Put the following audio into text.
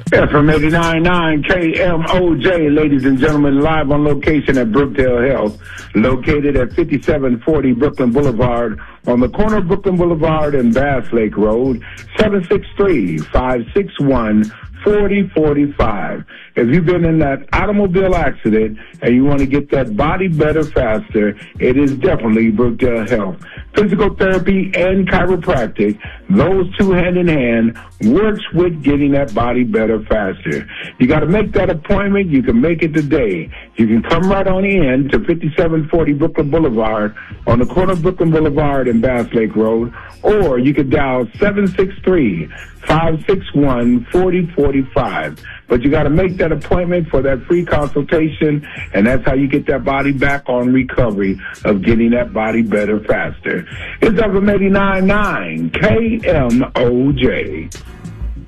FM 89.9 KMOJ, ladies and gentlemen, live on location at Brookdale Health, located at 5740 Brooklyn Boulevard, on the corner of Brooklyn Boulevard and Bass Lake Road, 763-561-4045. If you've been in that automobile accident and you want to get that body better faster, it is definitely Brookdale Health. Physical therapy and chiropractic, those two hand in hand, works with getting that body better faster. You got to make that appointment. You can make it today. You can come right on in to 5740 Brooklyn Boulevard on the corner of Brooklyn Boulevard and Bass Lake Road, or you could dial 763-561-4045. But you got to make that appointment for that free consultation, and that's how you get that body back on recovery of getting that body better faster. It's FM 89.9 KMOJ.